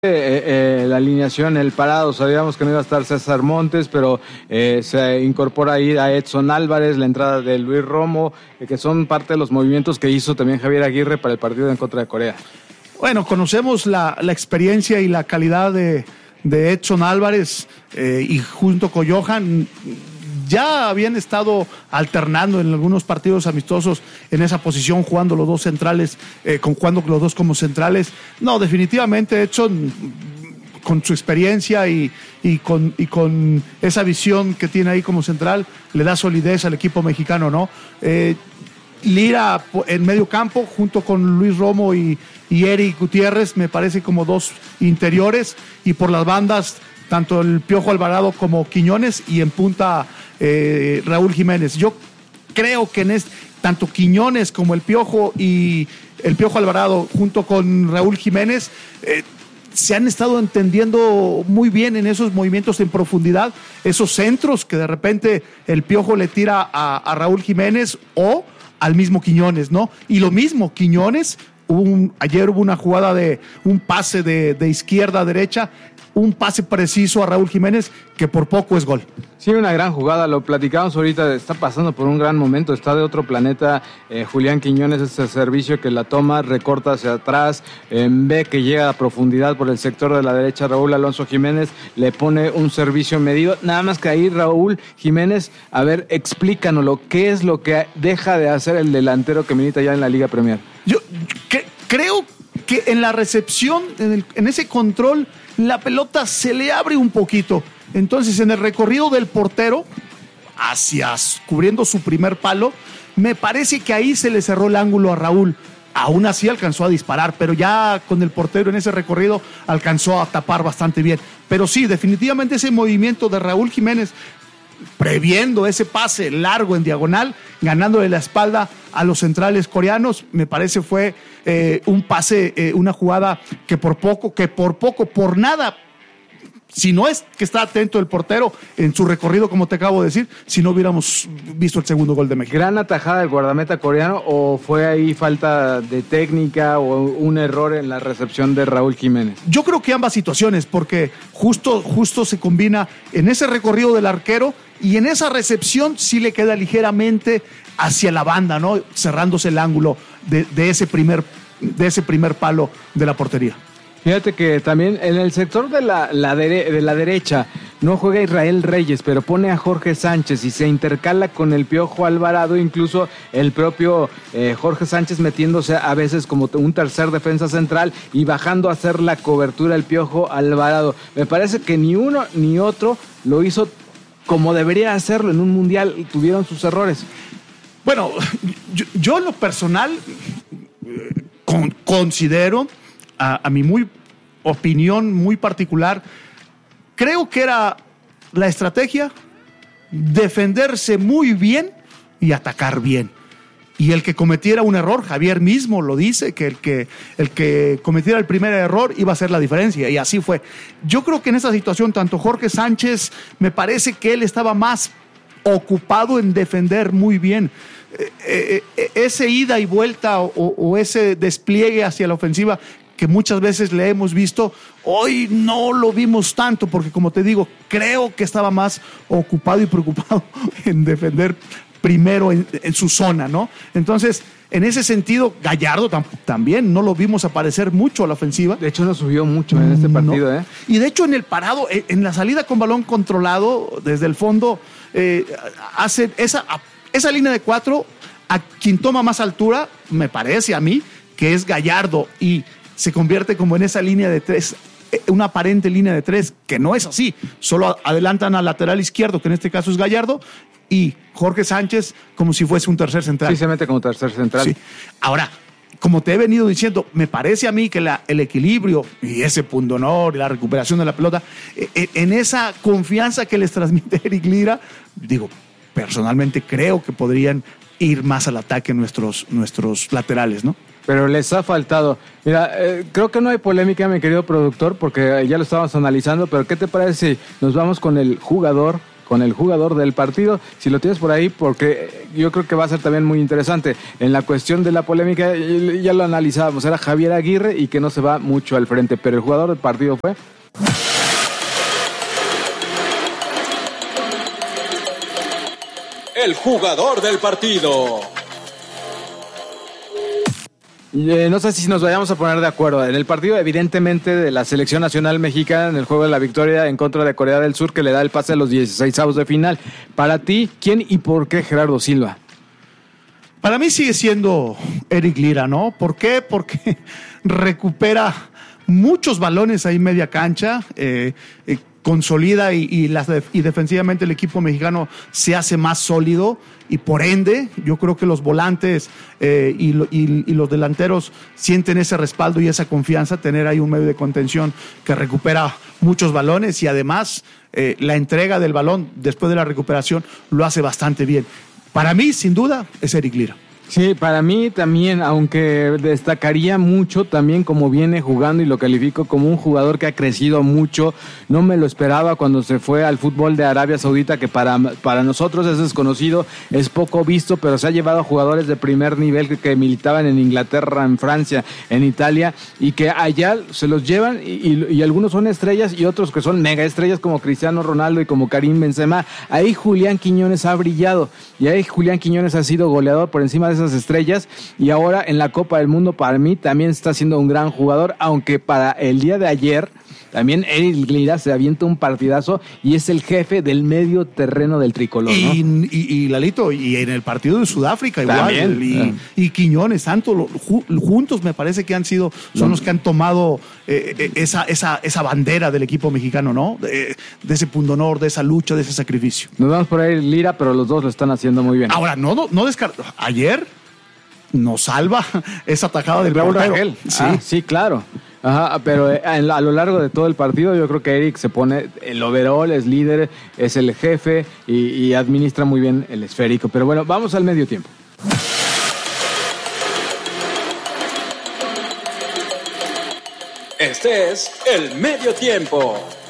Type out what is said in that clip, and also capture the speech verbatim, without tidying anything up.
Eh, eh, la alineación, el parado, sabíamos que no iba a estar César Montes, pero eh, se incorpora ahí a Edson Álvarez, la entrada de Luis Romo, eh, que son parte de los movimientos que hizo también Javier Aguirre para el partido en contra de Corea. Bueno, conocemos la, la experiencia y la calidad de, de Edson Álvarez eh, y junto con Johan ya habían estado alternando en algunos partidos amistosos en esa posición, jugando los dos centrales, eh, con, jugando los dos como centrales. No, definitivamente Edson, con su experiencia y, y, con, y con esa visión que tiene ahí como central, le da solidez al equipo mexicano, ¿no? Eh, Lira en medio campo, junto con Luis Romo y, y Eric Gutiérrez, me parece como dos interiores, y por las bandas, tanto el Piojo Alvarado como Quiñones, y en punta eh, Raúl Jiménez. Yo creo que en este, tanto Quiñones como el Piojo y el Piojo Alvarado, junto con Raúl Jiménez, eh, se han estado entendiendo muy bien en esos movimientos en profundidad, esos centros que de repente el Piojo le tira a, a Raúl Jiménez o al mismo Quiñones, ¿no? Y lo mismo, Quiñones, un, ayer hubo una jugada de un pase de, de izquierda a derecha, un pase preciso a Raúl Jiménez que por poco es gol. Sí, una gran jugada, lo platicamos ahorita, está pasando por un gran momento, está de otro planeta. eh, Julián Quiñones, ese servicio que la toma, recorta hacia atrás, eh, ve que llega a profundidad por el sector de la derecha. Raúl Alonso Jiménez le pone un servicio medido, nada más que ahí Raúl Jiménez, a ver, explícanoslo, ¿qué es lo que deja de hacer el delantero que milita ya en la Liga Premier? Yo que, creo que en la recepción, en, el, en ese control, la pelota se le abre un poquito. Entonces, en el recorrido del portero, hacia cubriendo su primer palo, me parece que ahí se le cerró el ángulo a Raúl. Aún así alcanzó a disparar, pero ya con el portero en ese recorrido alcanzó a tapar bastante bien. Pero sí, definitivamente ese movimiento de Raúl Jiménez, previendo ese pase largo en diagonal, ganándole la espalda a los centrales coreanos, me parece fue eh, un pase, eh, una jugada que por poco, que por poco, por nada, si no es que está atento el portero en su recorrido, como te acabo de decir, si no hubiéramos visto el segundo gol de México. ¿Gran atajada del guardameta coreano o fue ahí falta de técnica o un error en la recepción de Raúl Jiménez? Yo creo que ambas situaciones, porque justo, justo se combina en ese recorrido del arquero y en esa recepción sí le queda ligeramente hacia la banda, ¿no? Cerrándose el ángulo de, de, ese primer, de ese primer palo de la portería. Fíjate que también en el sector de la, la dere, de la derecha no juega Israel Reyes, pero pone a Jorge Sánchez y se intercala con el Piojo Alvarado, incluso el propio eh, Jorge Sánchez metiéndose a veces como un tercer defensa central y bajando a hacer la cobertura el Piojo Alvarado. Me parece que ni uno ni otro lo hizo como debería hacerlo en un mundial y tuvieron sus errores. Bueno, yo, yo en lo personal eh, con, considero, a, a mi muy opinión muy particular, creo que era la estrategia defenderse muy bien y atacar bien. Y el que cometiera un error, Javier mismo lo dice, que el que, el que cometiera el primer error iba a ser la diferencia, y así fue. Yo creo que en esa situación, tanto Jorge Sánchez, me parece que él estaba más ocupado en defender muy bien. Eh, eh, ese ida y vuelta o, o ese despliegue hacia la ofensiva que muchas veces le hemos visto, hoy no lo vimos tanto, porque como te digo, creo que estaba más ocupado y preocupado en defender primero en, en su zona, ¿no? Entonces, en ese sentido, Gallardo tam- también no lo vimos aparecer mucho a la ofensiva. De hecho, no subió mucho en este partido, no. ¿eh? Y de hecho, en el parado, en la salida con balón controlado desde el fondo, eh, hace esa, esa línea de cuatro, a quien toma más altura, me parece a mí, que es Gallardo, y se convierte como en esa línea de tres, una aparente línea de tres, que no es así. Solo adelantan al lateral izquierdo, que en este caso es Gallardo, y Jorge Sánchez como si fuese un tercer central. Sí, se mete como tercer central. Sí. Ahora, como te he venido diciendo, me parece a mí que la, el equilibrio y ese pundonor y la recuperación de la pelota, eh, en esa confianza que les transmite Eric Lira, digo, personalmente creo que podrían ir más al ataque nuestros, nuestros laterales, ¿no? Pero les ha faltado. Mira, eh, creo que no hay polémica, mi querido productor, porque ya lo estábamos analizando, pero ¿qué te parece si nos vamos con el jugador, con el jugador del partido. Si lo tienes por ahí, porque yo creo que va a ser también muy interesante. En la cuestión de la polémica, ya lo analizábamos, era Javier Aguirre y que no se va mucho al frente, pero el jugador del partido fue... El jugador del partido. Eh, no sé si nos vayamos a poner de acuerdo. En el partido, evidentemente, de la selección nacional mexicana, en el juego de la victoria en contra de Corea del Sur, que le da el pase a los dieciseisavos de final. Para ti, ¿quién y por qué Gerardo Silva? Para mí sigue siendo Eric Lira, ¿no? ¿Por qué? Porque recupera muchos balones ahí media cancha, eh, eh, consolida y, y, las def- y defensivamente el equipo mexicano se hace más sólido y por ende yo creo que los volantes eh, y, lo, y, y los delanteros sienten ese respaldo y esa confianza, tener ahí un medio de contención que recupera muchos balones y además eh, la entrega del balón después de la recuperación lo hace bastante bien. Para mí, sin duda, es Eric Lira. Sí, para mí también, aunque destacaría mucho también como viene jugando y lo califico como un jugador que ha crecido mucho. No me lo esperaba cuando se fue al fútbol de Arabia Saudita, que para, para nosotros es desconocido, es poco visto, pero se ha llevado a jugadores de primer nivel que, que militaban en Inglaterra, en Francia, en Italia, y que allá se los llevan y, y, y algunos son estrellas y otros que son mega estrellas como Cristiano Ronaldo y como Karim Benzema. Ahí Julián Quiñones ha brillado y ahí Julián Quiñones ha sido goleador por encima de esas estrellas y ahora en la Copa del Mundo para mí también está siendo un gran jugador, aunque para el día de ayer también Eric Lira se avienta un partidazo y es el jefe del medio terreno del tricolor, y, ¿no? y, y Lalito, y en el partido de Sudáfrica igual, También, y, ah. y Quiñones, tanto lo, ju, juntos me parece que han sido, son los que han tomado eh, eh, esa, esa, esa bandera del equipo mexicano, ¿no? De, de ese pundonor, de esa lucha, de ese sacrificio. Nos vamos por ahí Lira, pero los dos lo están haciendo muy bien. Ahora, no, no, no descarto. Ayer nos salva esa tajada del Raúl portero. Rangel. Sí. Ah, sí, claro. Ajá, pero a, a lo largo de todo el partido yo creo que Eric se pone el overall, es líder, es el jefe y, y administra muy bien el esférico. Pero bueno, vamos al medio tiempo. Este es el medio tiempo.